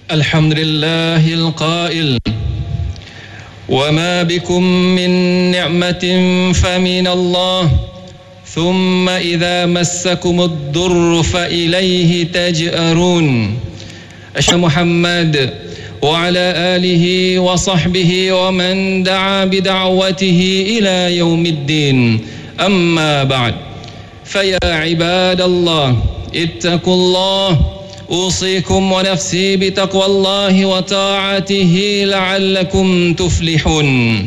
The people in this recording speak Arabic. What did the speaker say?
الحمد لله القائل: وما بكم من نعمة فمن الله ثم إذا مسكم الضر فإليه تجأرون. أشهد محمد وعلى آله وصحبه ومن دعا بدعوته إلى يوم الدين. أما بعد، فيا عباد الله اتقوا الله، أوصيكم ونفسي بتقوى الله وطاعته لعلكم تفلحون.